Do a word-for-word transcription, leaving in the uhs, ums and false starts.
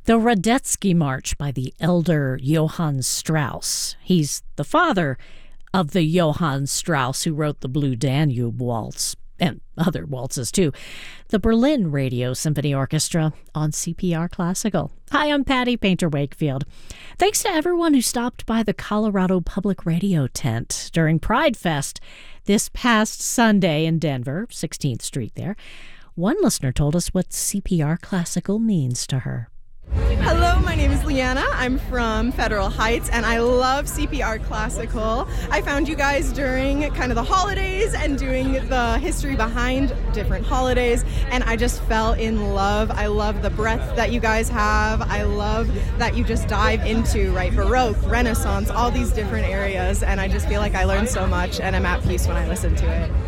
The Radetzky March by the elder Johann Strauss. He's the father of the Johann Strauss who wrote the Blue Danube Waltz, and other waltzes too. The Berlin Radio Symphony Orchestra on C P R Classical. Hi, I'm Patty Painter Wakefield. Thanks to everyone who stopped by the Colorado Public Radio tent during Pride Fest this past Sunday in Denver, sixteenth Street there. One listener told us what C P R Classical means to her. Hello, my name is Leanna. I'm from Federal Heights, and I love C P R Classical. I found you guys during kind of the holidays and doing the history behind different holidays, and I just fell in love. I love the breadth that you guys have. I love that you just dive into, right, Baroque, Renaissance, all these different areas, and I just feel like I learned so much, and I'm at peace when I listen to it.